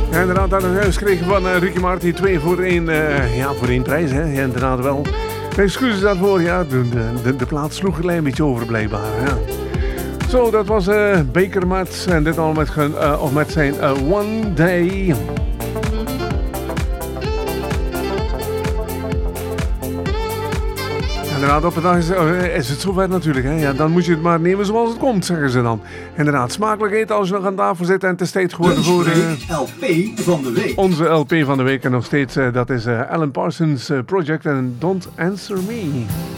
Ja, inderdaad, dat we huis kregen van Ricky Martin 2 voor 1, voor 1 prijs, hè? Ja, inderdaad wel. Excuses daarvoor, ja, de plaat sloeg er een klein beetje over blijkbaar, ja. Zo, dat was Baker Mats en dit al met zijn One Day. Inderdaad, op een dag is het zover natuurlijk. Hè? Ja, dan moet je het maar nemen zoals het komt, zeggen ze dan. Inderdaad, smakelijk eten als je nog aan tafel zit. En het is tijd geworden voor LP van de week. Onze LP van de week. En nog steeds, dat is Alan Parsons Project en Don't Answer Me.